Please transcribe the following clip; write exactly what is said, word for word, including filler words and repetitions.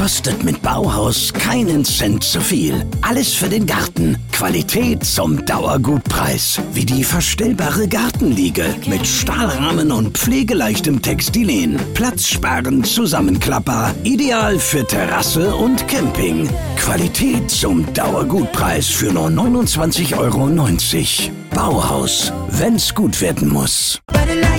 kostet mit Bauhaus keinen Cent zu viel. Alles für den Garten. Qualität zum Dauergutpreis. Wie die verstellbare Gartenliege mit Stahlrahmen und pflegeleichtem Textilen. Platzsparend zusammenklappbar. Ideal für Terrasse und Camping. Qualität zum Dauergutpreis für nur neunundzwanzig Euro neunzig. Bauhaus, wenn's gut werden muss.